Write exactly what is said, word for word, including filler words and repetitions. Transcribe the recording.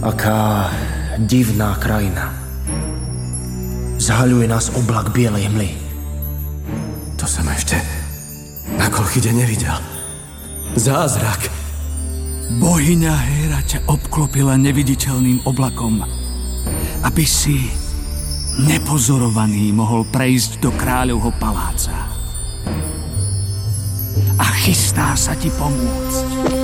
Aká divná krajina. Zhaľuje nás oblak bielej hmly. To som ešte na Kolchide nevidel. Zázrak. Bohyňa Héra ťa obklopila neviditeľným oblakom, aby si nepozorovaný mohol prejsť do kráľovho paláca. A chystá sa ti pomôcť.